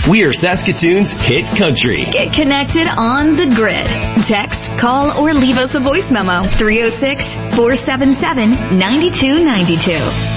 We're Saskatoon's hit country. Get connected on the grid. Text, call, or leave us a voice memo. 306-477-9292.